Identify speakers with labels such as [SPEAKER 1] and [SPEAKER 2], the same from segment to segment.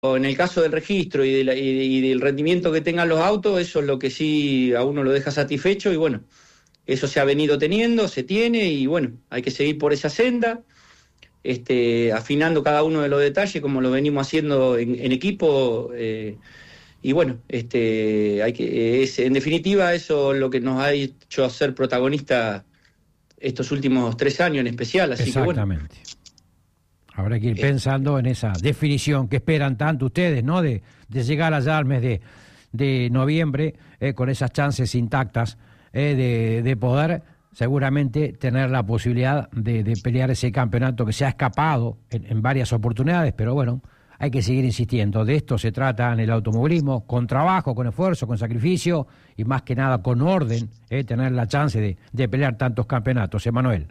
[SPEAKER 1] en el caso del registro y del rendimiento que tengan los autos, eso es lo que sí a uno lo deja satisfecho y bueno, eso se ha venido teniendo, se tiene y bueno, hay que seguir por esa senda, afinando cada uno de los detalles como lo venimos haciendo en equipo y bueno, en definitiva eso es lo que nos ha hecho ser protagonistas estos últimos 3 años en especial, así que bueno.
[SPEAKER 2] Exactamente. Habrá que ir pensando en esa definición que esperan tanto ustedes, ¿no? De llegar allá al mes de noviembre con esas chances intactas de poder seguramente tener la posibilidad de pelear ese campeonato que se ha escapado en varias oportunidades, pero bueno, hay que seguir insistiendo. De esto se trata en el automovilismo, con trabajo, con esfuerzo, con sacrificio y más que nada con orden, tener la chance de pelear tantos campeonatos. Emanuel.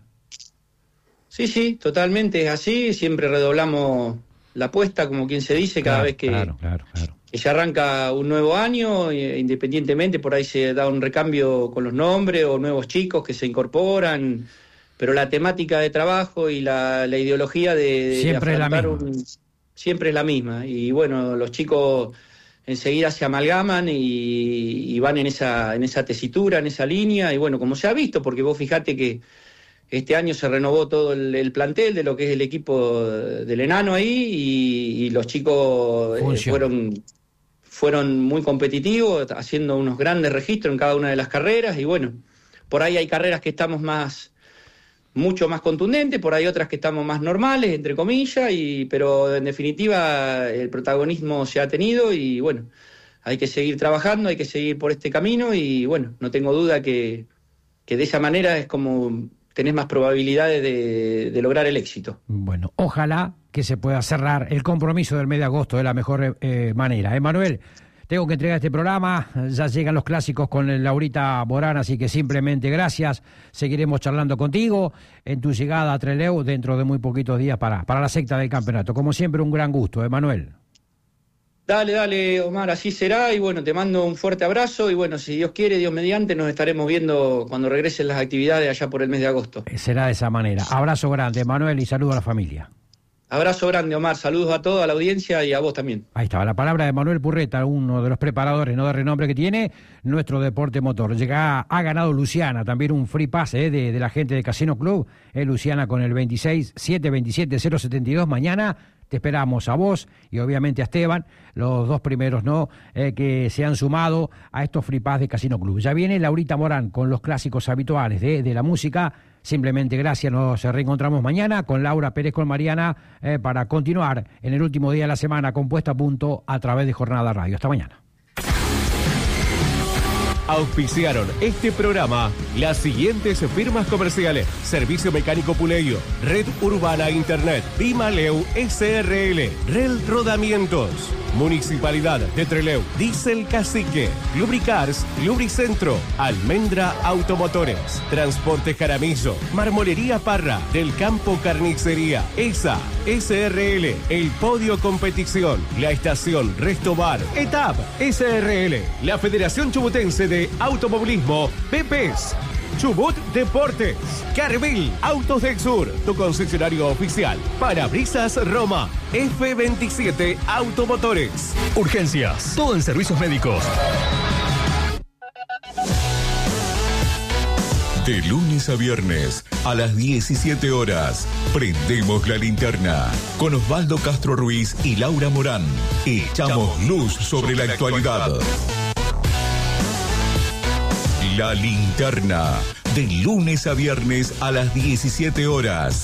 [SPEAKER 1] Sí, totalmente es así, siempre redoblamos la apuesta, como quien se dice, cada vez que se arranca un nuevo año, independientemente, por ahí se da un recambio con los nombres o nuevos chicos que se incorporan, pero la temática de trabajo y la ideología
[SPEAKER 2] siempre
[SPEAKER 1] siempre es la misma, y bueno, los chicos enseguida se amalgaman y van en esa tesitura, en esa línea, y bueno, como se ha visto, porque vos fijate que este año se renovó todo el plantel de lo que es el equipo del enano ahí y los chicos fueron muy competitivos, haciendo unos grandes registros en cada una de las carreras y bueno, por ahí hay carreras que estamos mucho más contundentes, por ahí otras que estamos más normales, entre comillas, pero en definitiva el protagonismo se ha tenido y bueno, hay que seguir trabajando, hay que seguir por este camino y bueno, no tengo duda que de esa manera es como tenés más probabilidades de lograr el éxito.
[SPEAKER 2] Bueno, ojalá que se pueda cerrar el compromiso del mes de agosto de la mejor manera. Emanuel, tengo que entregar este programa, ya llegan los clásicos con Laurita Morán, así que simplemente gracias, seguiremos charlando contigo en tu llegada a Trelew dentro de muy poquitos días para la secta del campeonato. Como siempre, un gran gusto, Emanuel.
[SPEAKER 1] Dale, Omar, así será, y bueno, te mando un fuerte abrazo, y bueno, si Dios quiere, Dios mediante, nos estaremos viendo cuando regresen las actividades allá por el mes de agosto.
[SPEAKER 2] Será de esa manera. Abrazo grande, Emanuel, y saludo a la familia.
[SPEAKER 1] Abrazo grande, Omar, saludos a toda la audiencia y a vos también.
[SPEAKER 2] Ahí estaba la palabra de Manuel Purreta, uno de los preparadores no de renombre que tiene nuestro deporte motor. Ha ganado Luciana, también un free pass de la gente de Casino Club, Luciana con el 26-727-072, mañana. Te esperamos a vos y obviamente a Esteban, los dos primeros que se han sumado a estos free pass de Casino Club. Ya viene Laurita Morán con los clásicos habituales de la música. Simplemente gracias, nos reencontramos mañana con Laura Pérez, con Mariana, para continuar en el último día de la semana con Puesta a Punto a través de Jornada Radio. Hasta mañana.
[SPEAKER 3] Auspiciaron este programa las siguientes firmas comerciales: Servicio Mecánico Puleyo, Red Urbana Internet, Pimaleu SRL, Rel Rodamientos, Municipalidad de Trelew, Diesel Cacique, Lubricars, Lubricentro, Almendra Automotores, Transporte Jaramillo, Marmolería Parra, Del Campo Carnicería, ESA, SRL, El Podio Competición, La Estación Resto Bar, ETAP, SRL, la Federación Chubutense de Automovilismo, PEPES, Chubut Deportes, Carvil Autos del Sur, tu concesionario oficial, Parabrisas Roma, F27 Automotores.
[SPEAKER 4] Urgencias, todo en servicios médicos. De lunes a viernes a las 17 horas, prendemos la linterna con Osvaldo Castro Ruiz y Laura Morán. Echamos luz sobre la actualidad. La linterna, de lunes a viernes a las 17 horas.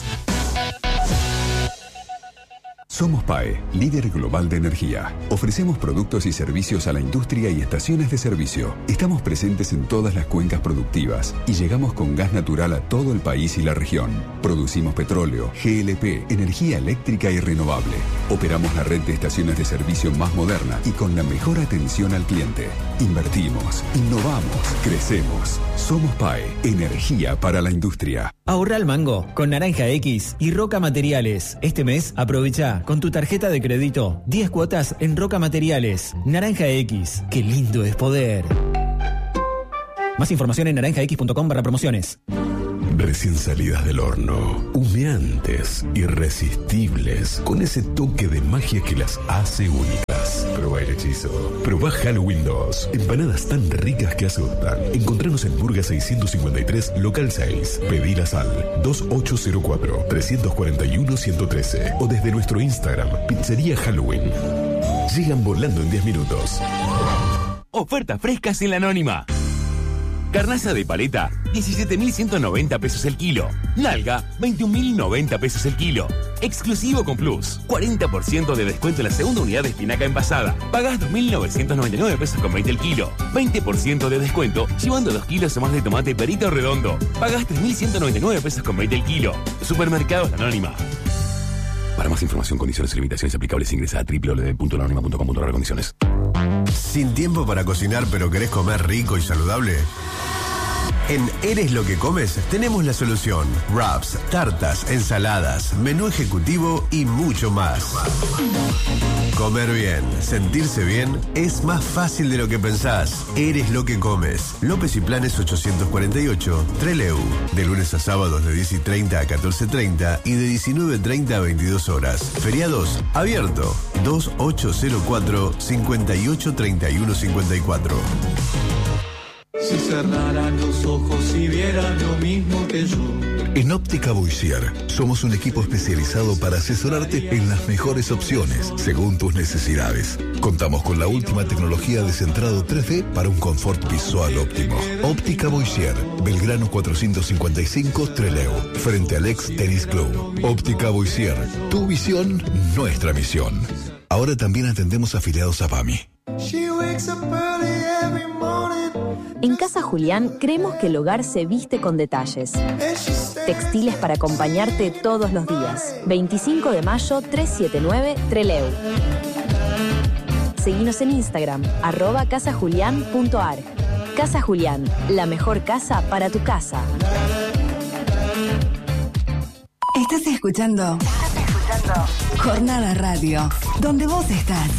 [SPEAKER 4] Somos PAE, líder global de energía. Ofrecemos productos y servicios a la industria y estaciones de servicio. Estamos presentes en todas las cuencas productivas y llegamos con gas natural a todo el país y la región. Producimos petróleo, GLP, energía eléctrica y renovable. Operamos la red de estaciones de servicio más moderna y con la mejor atención al cliente. Invertimos, innovamos, crecemos. Somos PAE, energía para la industria.
[SPEAKER 5] Ahorra al mango con Naranja X y Roca Materiales. Este mes aprovecha con tu tarjeta de crédito 10 cuotas en Roca Materiales. Naranja X, qué lindo es poder. Más información en naranjax.com/promociones.
[SPEAKER 4] recién salidas del horno, humeantes, irresistibles, con ese toque de magia que las hace únicas. Probá el hechizo. Probá Halloween 2. Empanadas tan ricas que asustan. Encontranos en Burga 653, local 6. Pedilas al 2804-341-113 o desde nuestro Instagram, Pizzería Halloween. Llegan volando en 10 minutos.
[SPEAKER 6] Ofertas frescas en La Anónima. Carnaza de paleta, 17.190 pesos el kilo. Nalga, 21.090 pesos el kilo. Exclusivo con Plus, 40% de descuento en la segunda unidad de espinaca envasada. Pagás 2.999 pesos con 20 el kilo. 20% de descuento, llevando 2 kilos o más de tomate perito redondo. Pagás 3.199 pesos con 20 el kilo. Supermercados La Anónima. Para más información, condiciones y limitaciones aplicables, ingresa a www.laanonima.com.ar. Condiciones.
[SPEAKER 7] ¿Sin tiempo para cocinar pero querés comer rico y saludable? En Eres lo que comes tenemos la solución. Wraps, tartas, ensaladas, menú ejecutivo y mucho más. Comer bien, sentirse bien es más fácil de lo que pensás. Eres lo que comes. López y Planes 848, Trelew. De lunes a sábados de 10:30 a 14:30 y de 19:30 a 22 horas. Feriados, abierto. 2804-583154.
[SPEAKER 8] Si cerraran los ojos y vieran lo mismo que yo.
[SPEAKER 9] En Óptica Boissier somos un equipo especializado para asesorarte en las mejores opciones según tus necesidades. Contamos con la última tecnología de centrado 3D para un confort visual óptimo. Óptica Boissier, Belgrano 455, Trelew, frente al ex Tennis Club. Óptica Boissier, tu visión, nuestra misión. Ahora también atendemos afiliados a PAMI.
[SPEAKER 10] En Casa Julián creemos que el hogar se viste con detalles. Textiles para acompañarte todos los días. 25 de mayo 379 Trelew. Seguinos en Instagram, @casajulian.ar. Casa Julián, la mejor casa para tu casa.
[SPEAKER 11] Estás escuchando Jornada Radio, donde vos estás.